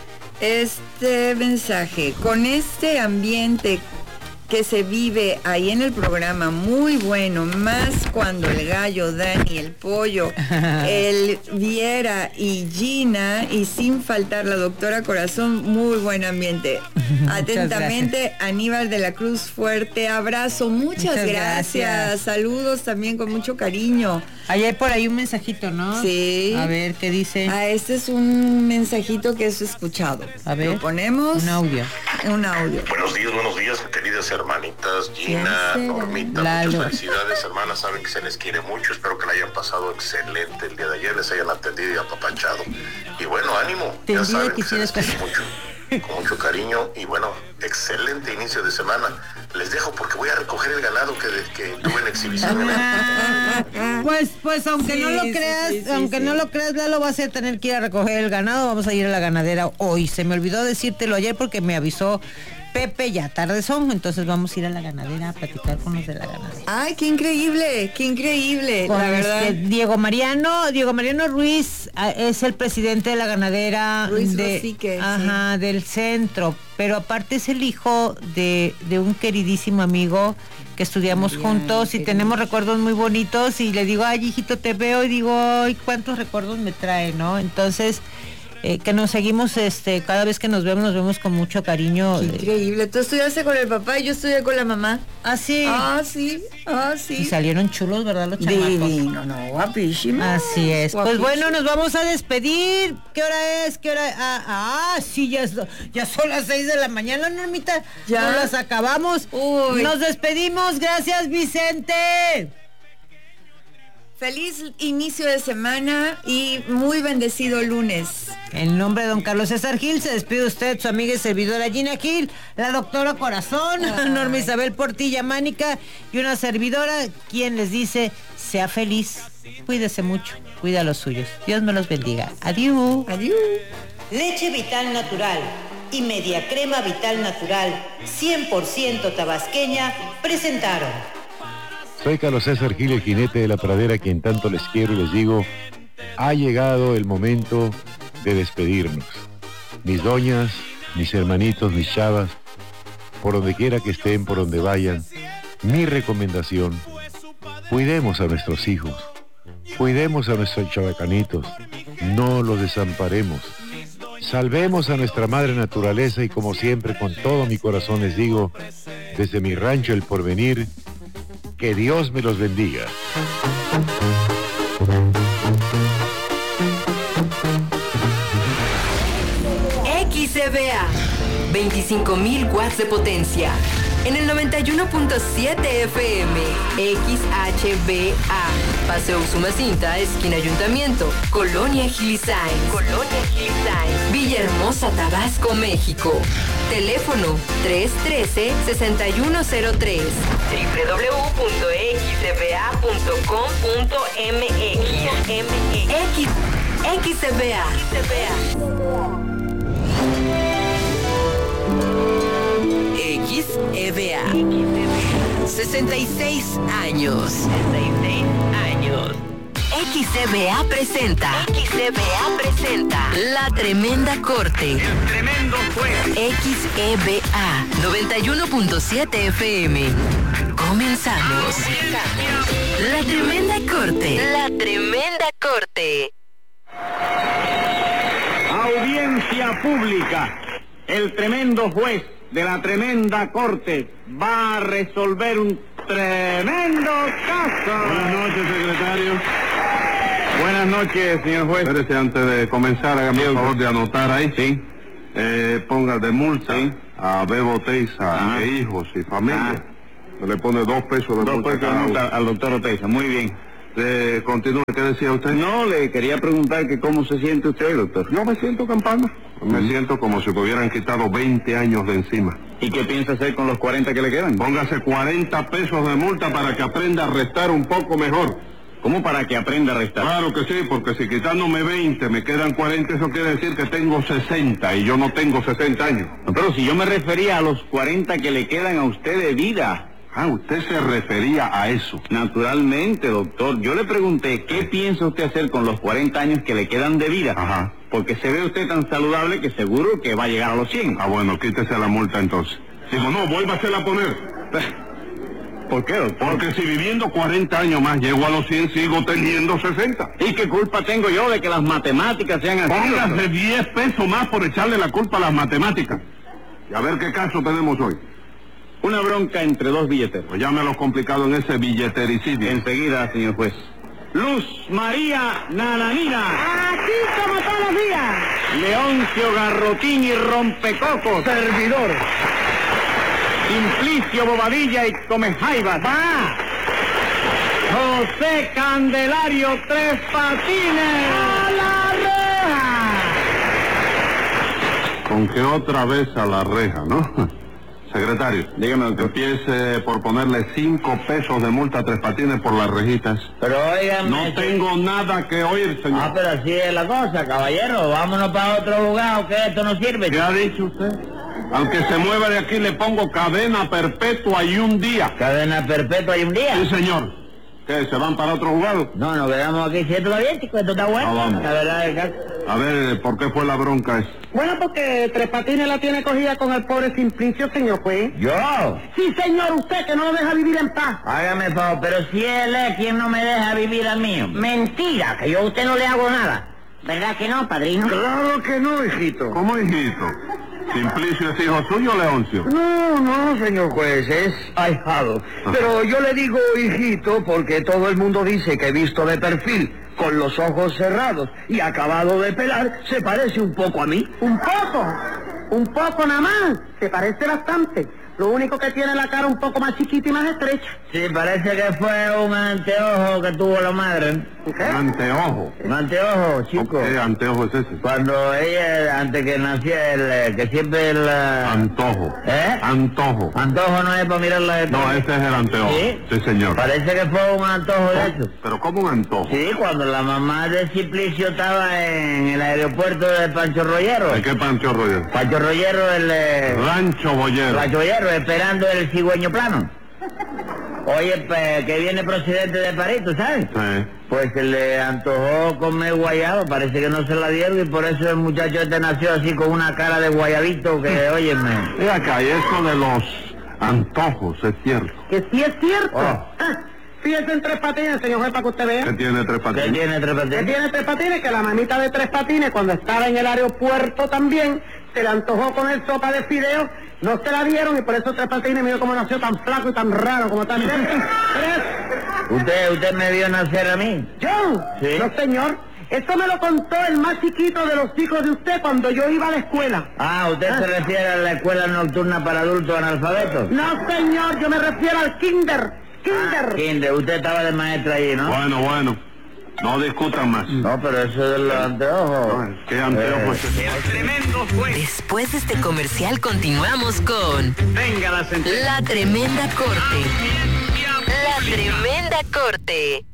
Este mensaje, con este ambiente que se vive ahí en el programa, muy bueno, más cuando el gallo, Dani, el pollo, el Viera y Gina, y sin faltar la doctora Corazón, muy buen ambiente. Atentamente, Aníbal de la Cruz, fuerte abrazo, muchas gracias. Saludos también con mucho cariño. Ahí hay por ahí un mensajito, ¿no? Sí. A ver, ¿qué dice? Este es un mensajito que es escuchado. A ver. Lo ponemos. Un audio. Buenos días, queridas hermanitas, Gina, Normita, muchas felicidades, hermanas, saben que se les quiere mucho, espero que la hayan pasado excelente el día de ayer, les hayan atendido y apapachado. Y bueno, ánimo, ya saben que se les quiere mucho, con mucho cariño, y bueno, excelente inicio de semana. Les dejo porque voy a recoger el ganado que tuve en exhibición. Pues aunque no lo creas, no lo creas, Lalo, vas a tener que ir a recoger el ganado. Vamos a ir a la ganadera hoy. Se me olvidó decírtelo ayer porque me avisó Pepe, ya tarde son, entonces vamos a ir a la ganadera a platicar con los de la ganadera. ¡Ay, qué increíble! Con la verdad. Diego Mariano Ruiz es el presidente de la ganadera del centro, pero aparte es el hijo de un queridísimo amigo que estudiamos juntos y tenemos recuerdos muy bonitos, y le digo, ay, hijito, te veo, y digo, ay, cuántos recuerdos me trae, ¿no? Entonces, que nos seguimos, cada vez que nos vemos con mucho cariño. Qué increíble. Tú estudiaste con el papá y yo estudié con la mamá. ¿Ah, sí? Sí. Y salieron chulos, ¿verdad, los chamacos? Divino, guapísimos. Así es. Pues bueno, nos vamos a despedir. ¿Qué hora es? Sí, ya son las 6 de la mañana, Normita. Ya no las acabamos. Uy. Nos despedimos. Gracias, Vicente. Feliz inicio de semana y muy bendecido lunes. En nombre de don Carlos César Gil, se despide usted, su amiga y servidora Gina Gil, la doctora Corazón, Norma Isabel Portilla Mánica y una servidora, quien les dice, sea feliz, cuídese mucho, cuida a los suyos. Dios me los bendiga. Adiós. Adiós. Leche Vital Natural y Media Crema Vital Natural, 100% tabasqueña, presentaron. Soy Carlos César Gil, el jinete de la pradera, quien tanto les quiero y les digo, ha llegado el momento de despedirnos. Mis doñas, mis hermanitos, mis chavas, por donde quiera que estén, por donde vayan, mi recomendación, cuidemos a nuestros hijos, cuidemos a nuestros chabacanitos, no los desamparemos, salvemos a nuestra madre naturaleza y como siempre, con todo mi corazón les digo, desde mi rancho El Porvenir, que Dios me los bendiga. XCBA, 25,000 watts de potencia. En el 91.7 FM, XHBA, Paseo Usumacinta, esquina Ayuntamiento, Colonia Hilisain, Villahermosa, Tabasco, México. Teléfono 313-6103. www.xcba.com.mx. XCBA. 66 años. XCBA presenta La Tremenda Corte. El tremendo juez. XEBA 91.7 FM. Comenzamos. La Tremenda Corte. Audiencia pública. El tremendo juez de la tremenda corte va a resolver un tremendo caso. Buenas noches, secretario. Buenas noches, señor juez. Espérese, antes de comenzar, hágame el favor de anotar ahí. Sí. Ponga de multa a Bebo Teiza, Ajá. hijos y familia. Se le pone 2 pesos de multa cada uno. Al doctor Oteiza. Muy bien. Continúe, ¿qué decía usted? No, le quería preguntar que cómo se siente usted hoy, doctor. Yo me siento campana. Me siento como si me hubieran quitado 20 años de encima. ¿Y qué piensa hacer con los 40 que le quedan? Póngase 40 pesos de multa para que aprenda a restar un poco mejor. ¿Cómo para que aprenda a restar? Claro que sí, porque si quitándome 20 me quedan 40, eso quiere decir que tengo 60 y yo no tengo 60 años. No, pero si yo me refería a los 40 que le quedan a usted de vida. Ah, usted se refería a eso. Naturalmente, doctor. Yo le pregunté, ¿qué piensa usted hacer con los 40 años que le quedan de vida? Ajá. Porque se ve usted tan saludable que seguro que va a llegar a los 100. Ah, bueno, quítese la multa entonces. Digo, no, vuélvasela a poner. ¿Por qué, doctor? Porque si viviendo 40 años más llego a los 100, sigo teniendo 60. ¿Y qué culpa tengo yo de que las matemáticas sean así? Póngase 10 pesos más por echarle la culpa a las matemáticas. Y a ver qué caso tenemos hoy. Una bronca entre 2 billeteros. Pues llámelo complicado en ese billetericidio. Enseguida, señor juez. Luz María Nananina. Aquí como todos los días. Leoncio Garrotín y Rompecocos. Servidor. Simplicio Bobadilla y Comejaivas. Va. José Candelario Tres Patines. ¡A la reja! Con que otra vez a la reja, ¿no? Secretario, Dígame, doctor. empiece por ponerle 5 pesos de multa a Tres Patines por las rejitas. Pero oigan... No tengo nada que oír, señor. Ah, pero así es la cosa, caballero. Vámonos para otro lugar, que esto no sirve. ¿Qué ha dicho usted? Aunque se mueva de aquí le pongo cadena perpetua y un día. Cadena perpetua y un día. Sí, señor. ¿Qué, se van para otro lugar? No, nos quedamos aquí, si esto está bien, chico, esto está bueno. Ah, vamos. La verdad es que... A ver, ¿por qué fue la bronca esa? Bueno, porque Tres Patines la tiene cogida con el pobre Simplicio, señor juez. ¿Yo? Sí, señor, usted que no lo deja vivir en paz. Hágame favor, pero si él es quien no me deja vivir a mí. Mentira, que yo a usted no le hago nada. ¿Verdad que no, padrino? Claro que no, hijito. ¿Cómo, hijito? ¿Simplicio es hijo suyo, Leoncio? No, señor juez, es ahijado. Pero yo le digo hijito porque todo el mundo dice que visto de perfil, con los ojos cerrados y acabado de pelar, se parece un poco a mí. Un poco nada más. Se parece bastante. Lo único que tiene la cara un poco más chiquita y más estrecha. Sí, parece que fue un anteojo que tuvo la madre. ¿Qué? Anteojo. Un anteojo, chico. ¿Qué anteojo es ese? Cuando ella, antes que naciera, que siempre el... Antojo. ¿Eh? Antojo. Antojo no es para mirarla de No, ese es el anteojo. ¿Sí? Señor. Parece que fue un antojo de eso. ¿Pero cómo un antojo? Sí, cuando la mamá de Simplicio estaba en el aeropuerto de Pancho Rollero. ¿De qué Pancho Rollero? Pancho Rollero, Rancho Boyero. Pancho Rollero, esperando el cigüeño plano. Oye, que viene procedente de París, ¿tú sabes? Sí. Pues se le antojó comer guayabo, parece que no se la dieron y por eso el muchacho este nació así con una cara de guayabito que, óyeme. Mira acá, y eso de los antojos, es cierto. Que sí es cierto. Oh. Fíjese en Tres Patines, señor juez, para que usted vea. ¿Qué tiene Tres ¿Qué Patines? tiene Tres ¿Qué Patines? tiene Tres Patines? Que la mamita de Tres Patines, cuando estaba en el aeropuerto también, se le antojó comer sopa de fideos, no se la dieron y por eso Tres Patines, mira cómo nació tan flaco y tan raro como tan... ¿Usted me vio nacer a mí? ¿Yo? Sí. No, señor. Eso me lo contó el más chiquito de los hijos de usted cuando yo iba a la escuela. Ah, ¿usted se refiere a la escuela nocturna para adultos analfabetos? No, señor, yo me refiero al kinder. Kinder, usted estaba de maestra allí, ¿no? Bueno. No discutan más. No, pero eso de los anteojos. ¿Qué anteojo es ese? El tremendo juez. Después de este comercial continuamos con Venga la sentencia. La Tremenda Corte. La Tremenda Corte.